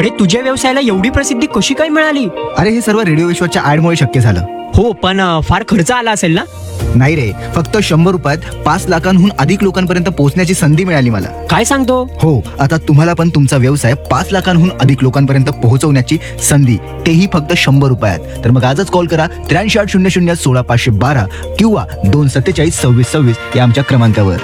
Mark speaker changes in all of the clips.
Speaker 1: अरे तुझ्या व्यवसायाला एवढी प्रसिद्धी कशी काय मिळाली?
Speaker 2: अरे हे सर्व रेडिओ विश्वाच्या ऍडमुळे शक्य झालं.
Speaker 1: हो, पण फार खर्च आला असेल ना?
Speaker 2: नाही रे, फक्त 100 रुपयात 5 लाखांहून अधिक लोकांपर्यंत पोहोचण्याची संधी मिळाली मला.
Speaker 1: काय सांगतो?
Speaker 2: हो, आता तुम्हाला पण तुमचा व्यवसाय 5 लाखांहून अधिक लोकांपर्यंत पोहोचवण्याची संधी, तेही फक्त 100 रुपयात. तर मग आजच कॉल करा 8380016512 किंवा 2472626 या आमच्या क्रमांकावर.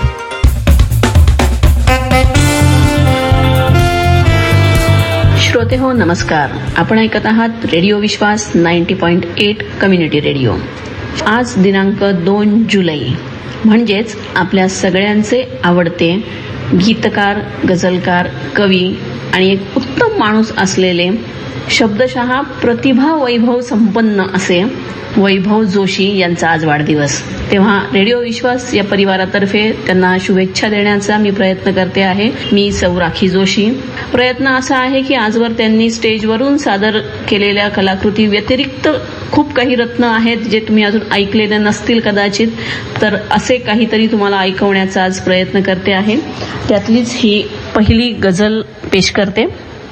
Speaker 3: श्रोते हो, नमस्कार. आपण ऐकत आहात रेडिओ विश्वास 90.8 कम्युनिटी रेडिओ. आज दिनांक 2 जुलै, म्हणजेच आपल्या सगळ्यांचे आवडते गीतकार, गझलकार, कवी आणि एक उत्तम माणूस असलेले, शब्दशः प्रतिभा वैभव संपन्न असे वैभव जोशी यांचा आज वाढदिवस. तेव्हा रेडिओ विश्वास या परिवारातर्फे त्यांना शुभेच्छा देण्याचा मी प्रयत्न करते आहे. मी सौ राखी जोशी. प्रयत्न असा आहे की आजवर त्यांनी स्टेजवरून सादर केलेल्या कलाकृती व्यतिरिक्त खूप काही रत्न आहेत जे तुम्ही अजून ऐकलेले नसतील कदाचित, तर असे काहीतरी तुम्हाला ऐकवण्याचा आज प्रयत्न करते आहे. त्यातलीच ही पहिली गझल पेश करते.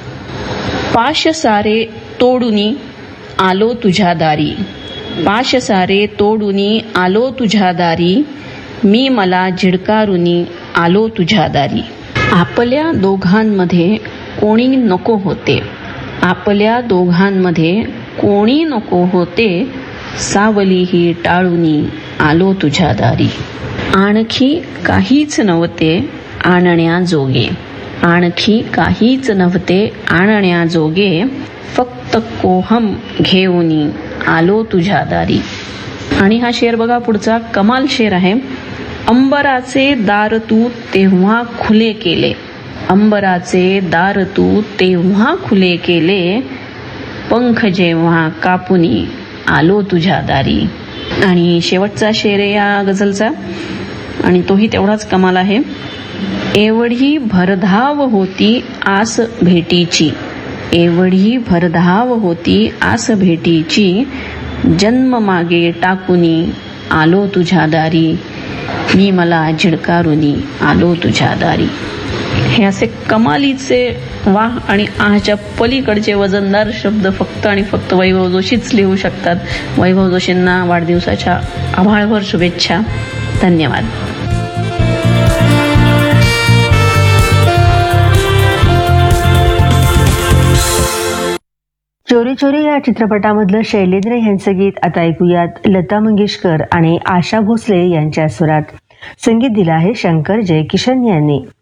Speaker 3: पाश सारे तोडुनी आलो तुझ्या दारी, पाश सारे तोडुनी आलो तुझ्या दारी, मी मला झिडकारुनी आलो तुझ्या दारी. आपल्या दोघांमध्ये कोणी नको होते, आपल्या दोघांमध्ये कोणी नको होते, सावली ही टाळुनी आलो तुझ्या दारी. आणखी काहीच नव्हते आणण्याजोगे, आणखी काहीच नव्हते आणण्याजोगे, फक्त कोहम घेऊनी आलो तुझ्या दारी. आणि हा शेर बघा, पुढचा कमाल शेर आहे. अंबराचे दार तू तेव्हा खुले केले, अंबराचे दार तू तेव्हा खुले केले, पंख जेव्हा कापुनी आलो तुझ्या दारी. आणि शेवटचा शेर आहे या गझलचा, आणि तोही तेवढाच कमाल आहे. एवढी भरधाव होती आस भेटीची, एवढी भरधाव होती आस भेटीची, जन्म मागे टाकुनी आलो तुझ्या दारी, मी मला झिडकारुनी आलो तुझ्या दारी. हे असे कमालीचे वाह आणि आहाच्या पलीकडचे वजनदार शब्द फक्त आणि फक्त वैभव जोशीच लिहू शकतात. वैभव जोशींना वाढदिवसाच्या आभाळभर शुभेच्छा. धन्यवाद.
Speaker 4: चोरी चोरी या चित्रपटामधलं शैलेंद्र यांचं गीत आता ऐकूयात. लता मंगेशकर आणि आशा भोसले यांच्या स्वरात. संगीत दिलं आहे शंकर जयकिशन यांनी.